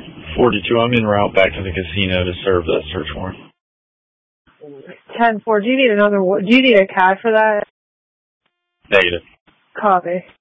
42, I'm en route back to the casino to serve that search warrant. 10-4, do you need a CAD for that? Negative. Copy.